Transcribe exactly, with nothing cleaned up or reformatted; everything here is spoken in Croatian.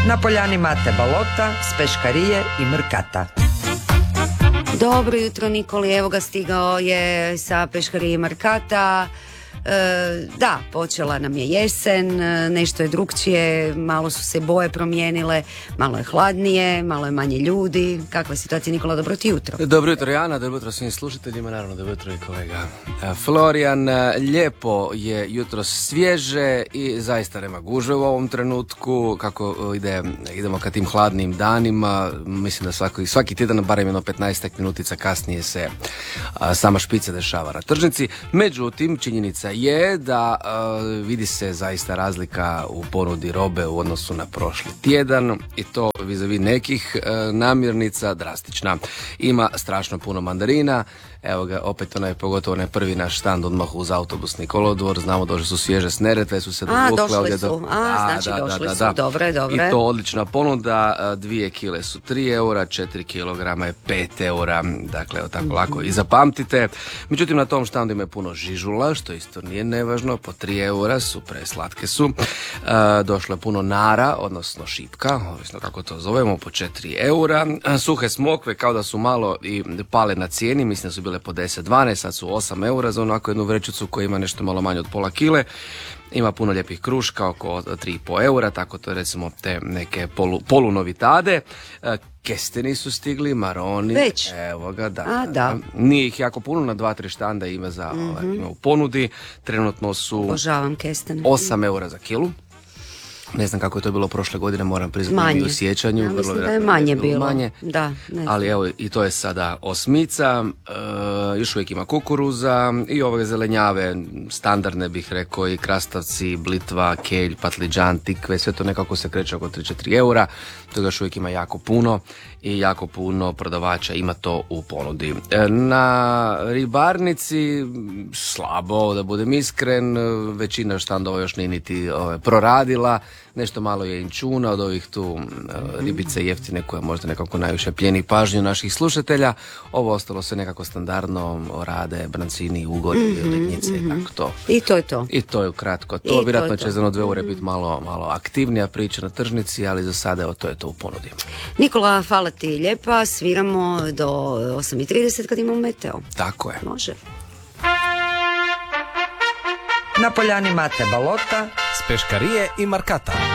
Na poljani Mate Balota, s peškarije i Mrkata. Dobro jutro Nikoli, evo ga stigao je sa peškarije Mrkata. E, da, počela nam je jesen, nešto je drukčije, malo su se boje promijenile, malo je hladnije, malo je manje ljudi. Kakva je situacija Nikola, dobro ti jutro. Dobro jutro Jana, dobro jutro svim slušateljima, naravno dobro jutro i kolega Florian. Lijepo je jutro, svježe i zaista nema gužve u ovom trenutku, kako ide, idemo ka tim hladnim danima. Mislim da svaki, svaki tjedan barem jedno petnaestak minutica kasnije se a, sama špica dešava na tržnici. Međutim, činjenica je da uh, vidi se zaista razlika u ponudi robe u odnosu na prošli tjedan i to vis-a-vis nekih uh, namirnica drastična. Ima strašno puno mandarina, evo ga opet onaj, pogotovo onaj prvi naš štand odmah uz autobusni kolodvor, znamo došli su svježe s Neretve, su se A, dovukle došli do... su, a, da, znači da, došli da, su, da, da. dobre, dobre. I to odlična ponuda, dvije kile su tri eura, četiri kilograma je pet eura, dakle evo tako lako i zapamtite. Međutim, na tom štandu ima puno žižula, što isto nije nevažno, po tri eura su, preslatke su. E, došlo je puno nara, odnosno šipka, ovisno kako to zovemo, po četiri eura. Suhe smokve kao da su malo i pale na cijeni, mislim da su bile po deset dvanaest, sad su osam eura za onako jednu vrećicu koja ima nešto malo manje od pola kile. Ima puno lijepih kruška, oko tri i pol eura, tako to recimo te neke polu, polunovitade. E, kesteni su stigli, maroni. Već? Evo ga, da. A, da. Nije ih jako puno, na dva, tri štanda ima, za, mm-hmm. ovaj, ima u ponudi. Trenutno su Obožavam kestene. osam eura za kilu. Ne znam kako je to bilo prošle godine, moram priznati u sjećanju. Ja mislim da je manje bilo. Manje. Da, ne ali evo i to je sada osmica, e, još uvijek ima kukuruza i ove zelenjave, standardne bih rekao, i krastavci, blitva, kelj, patliđan, tikve, sve to nekako se kreće oko tri do četiri eura, toga još uvijek ima jako puno i jako puno prodavača ima to u ponudi. E, na ribarnici slabo, da budem iskren, većina štandova još nije niti ove, proradila. Nešto malo je inčuna od ovih tu uh, ribice jeftine koje možda nekako najviše plijeni pažnju naših slušatelja. Ovo ostalo se nekako standardno, orade, brancini, ugodi, mm-hmm, lidnjice i mm-hmm. tako to. I to je to. I to je ukratko to. I vjerojatno to će za jedno dve ure biti malo, malo aktivnija priča na tržnici, ali za sada evo to je to u ponudi. Nikola, hvala ti lijepa. Sviramo do osam i trideset kad imamo meteo. Tako je. Može. Na poljani Mate Balota, s peškarije i Markata.